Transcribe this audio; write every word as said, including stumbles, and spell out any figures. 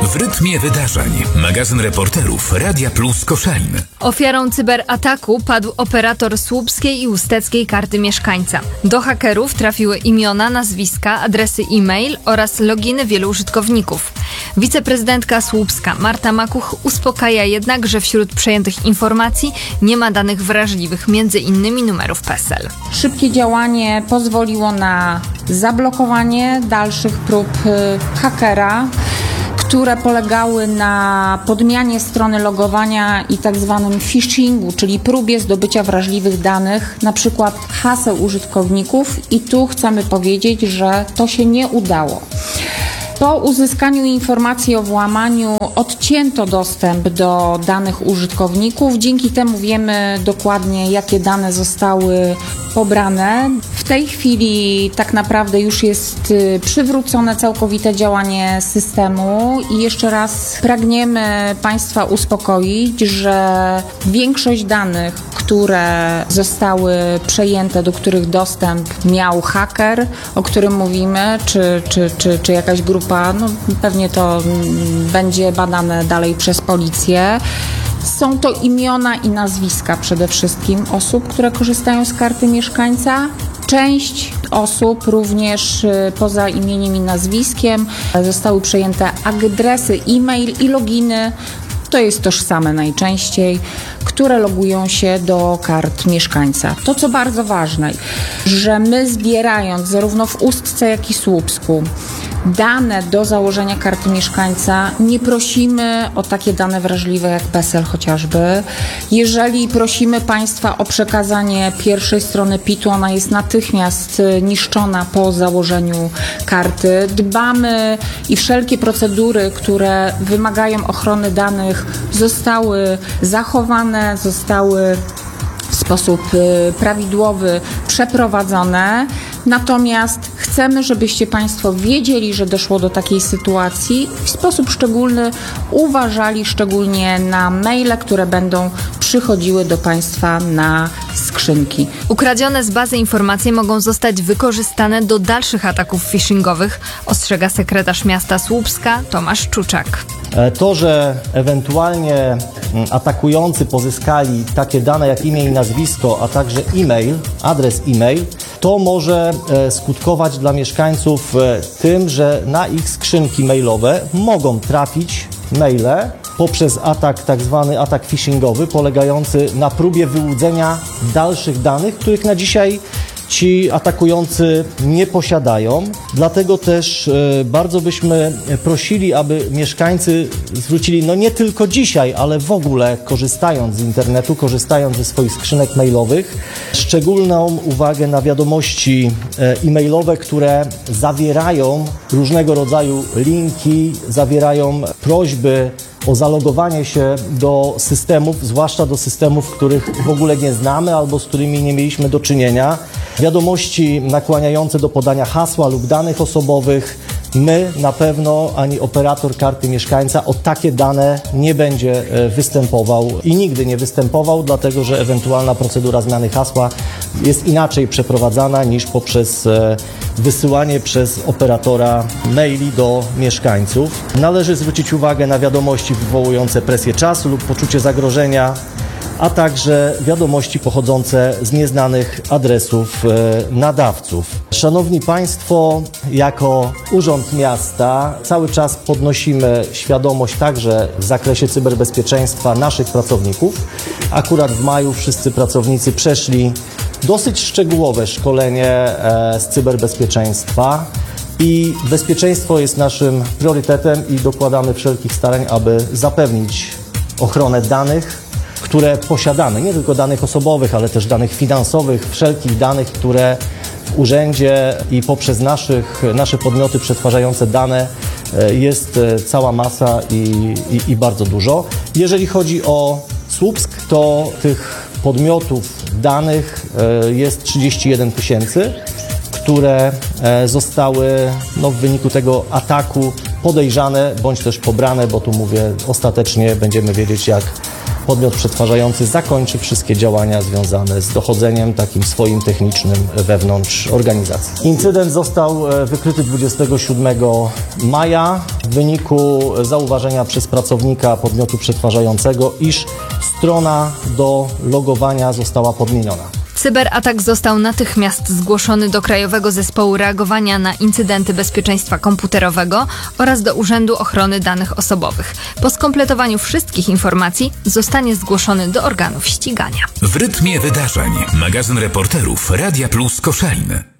W rytmie wydarzeń. Magazyn reporterów Radia Plus Koszalin. Ofiarą cyberataku padł operator słupskiej i usteckiej karty mieszkańca. Do hakerów trafiły imiona, nazwiska, adresy e-mail oraz loginy wielu użytkowników. Wiceprezydentka słupska Marta Makuch uspokaja jednak, że wśród przejętych informacji nie ma danych wrażliwych, między innymi numerów P E S E L. Szybkie działanie pozwoliło na zablokowanie dalszych prób hakera, które polegały na podmianie strony logowania i tak zwanym phishingu, czyli próbie zdobycia wrażliwych danych, na przykład haseł użytkowników, i tu chcemy powiedzieć, że to się nie udało. Po uzyskaniu informacji o włamaniu odcięto dostęp do danych użytkowników. Dzięki temu wiemy dokładnie, jakie dane zostały pobrane. W tej chwili tak naprawdę już jest przywrócone całkowite działanie systemu i jeszcze raz pragniemy Państwa uspokoić, że większość danych, które zostały przejęte, do których dostęp miał haker, o którym mówimy, czy, czy, czy, czy jakaś grupa, no pewnie to będzie badane dalej przez policję. Są to imiona i nazwiska przede wszystkim osób, które korzystają z karty mieszkańca. Część osób również poza imieniem i nazwiskiem zostały przejęte adresy e-mail i loginy, to jest tożsame najczęściej, które logują się do kart mieszkańca. To, co bardzo ważne, że my zbierając zarówno w Ustce, jak i Słupsku dane do założenia karty mieszkańca, nie prosimy o takie dane wrażliwe jak P E S E L chociażby. Jeżeli prosimy Państwa o przekazanie pierwszej strony pitu, ona jest natychmiast niszczona po założeniu karty. Dbamy i wszelkie procedury, które wymagają ochrony danych, zostały zachowane, zostały w sposób prawidłowy przeprowadzone. Natomiast chcemy, żebyście Państwo wiedzieli, że doszło do takiej sytuacji. W sposób szczególny uważali szczególnie na maile, które będą przychodziły do Państwa na skrzynki. Ukradzione z bazy informacje mogą zostać wykorzystane do dalszych ataków phishingowych, ostrzega sekretarz miasta Słupska Tomasz Czuczak. To, że ewentualnie atakujący pozyskali takie dane jak imię i nazwisko, a także e-mail, adres e-mail, to może skutkować dla mieszkańców tym, że na ich skrzynki mailowe mogą trafić maile poprzez atak, tak zwany atak phishingowy, polegający na próbie wyłudzenia dalszych danych, których na dzisiaj ci atakujący nie posiadają. Dlatego też e, bardzo byśmy prosili, aby mieszkańcy zwrócili, no nie tylko dzisiaj, ale w ogóle korzystając z internetu, korzystając ze swoich skrzynek mailowych, szczególną uwagę na wiadomości e, e-mailowe, które zawierają różnego rodzaju linki, zawierają prośby o zalogowanie się do systemów, zwłaszcza do systemów, których w ogóle nie znamy albo z którymi nie mieliśmy do czynienia. Wiadomości nakłaniające do podania hasła lub danych osobowych. My na pewno, ani operator karty mieszkańca o takie dane nie będzie występował i nigdy nie występował, dlatego że ewentualna procedura zmiany hasła jest inaczej przeprowadzana niż poprzez wysyłanie przez operatora maili do mieszkańców. Należy zwrócić uwagę na wiadomości wywołujące presję czasu lub poczucie zagrożenia, a także wiadomości pochodzące z nieznanych adresów nadawców. Szanowni Państwo, jako Urząd Miasta cały czas podnosimy świadomość także w zakresie cyberbezpieczeństwa naszych pracowników. Akurat w maju wszyscy pracownicy przeszli dosyć szczegółowe szkolenie z cyberbezpieczeństwa i bezpieczeństwo jest naszym priorytetem i dokładamy wszelkich starań, aby zapewnić ochronę danych, które posiadamy, nie tylko danych osobowych, ale też danych finansowych, wszelkich danych, które w urzędzie i poprzez naszych, nasze podmioty przetwarzające dane jest cała masa i, i, i bardzo dużo. Jeżeli chodzi o Słupsk, to tych podmiotów danych jest trzydzieści jeden tysięcy, które zostały no, w wyniku tego ataku podejrzane bądź też pobrane, bo tu mówię, ostatecznie będziemy wiedzieć, jak podmiot przetwarzający zakończy wszystkie działania związane z dochodzeniem takim swoim technicznym wewnątrz organizacji. Incydent został wykryty dwudziestego siódmego maja w wyniku zauważenia przez pracownika podmiotu przetwarzającego, iż strona do logowania została podmieniona. Cyberatak został natychmiast zgłoszony do Krajowego Zespołu Reagowania na Incydenty Bezpieczeństwa Komputerowego oraz do Urzędu Ochrony Danych Osobowych. Po skompletowaniu wszystkich informacji zostanie zgłoszony do organów ścigania. W rytmie wydarzeń. Magazyn reporterów Radia Plus Koszalin.